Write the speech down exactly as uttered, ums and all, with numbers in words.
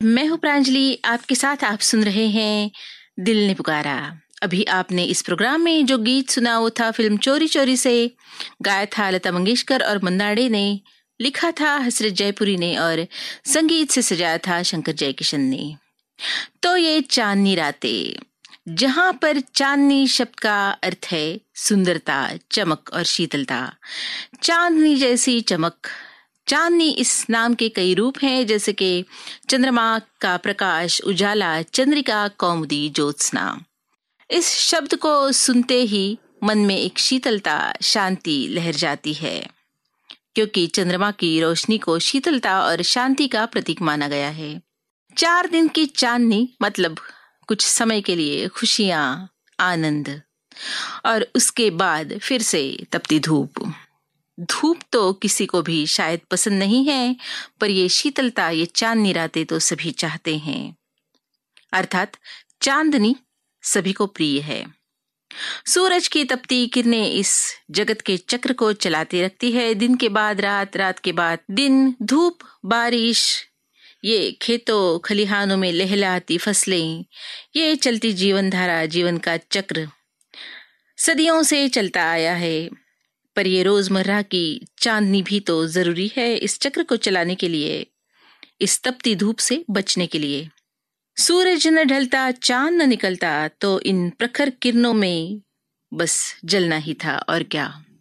मैं हूँ प्रांजलि, आपके साथ आप सुन रहे हैं दिल ने पुकारा। अभी आपने इस प्रोग्राम में जो गीत सुना वो था फिल्म चोरी चोरी से। गाया था लता मंगेशकर और मन्ना डे ने, लिखा था हसरत जयपुरी ने और संगीत से सजाया था शंकर जयकिशन ने। तो ये चांदनी रातें, जहां पर चांदनी शब्द का अर्थ है सुंदरता, चमक और शीतलता। चांदनी जैसी चमक। चांदनी इस नाम के कई रूप हैं, जैसे कि चंद्रमा का प्रकाश, उजाला, चंद्रिका, कौमुदी, ज्योत्सना। इस शब्द को सुनते ही मन में एक शीतलता, शांति लहर जाती है, क्योंकि चंद्रमा की रोशनी को शीतलता और शांति का प्रतीक माना गया है। चार दिन की चांदनी मतलब कुछ समय के लिए खुशियां, आनंद, और उसके बाद फिर से तपती धूप। धूप तो किसी को भी शायद पसंद नहीं है, पर ये शीतलता, ये चांदनी रातें तो सभी चाहते हैं। अर्थात चांदनी सभी को प्रिय है। सूरज की तपती किरणें इस जगत के चक्र को चलाती रखती है। दिन के बाद रात, रात के बाद दिन, धूप, बारिश, ये खेतों खलिहानों में लहलहाती फसलें, ये चलती जीवन धारा, जीवन का चक्र सदियों से चलता आया है। पर ये रोजमर्रा की चांदनी भी तो जरूरी है इस चक्र को चलाने के लिए, इस तपती धूप से बचने के लिए। सूरज न ढलता, चांद न निकलता, तो इन प्रखर किरणों में बस जलना ही था, और क्या।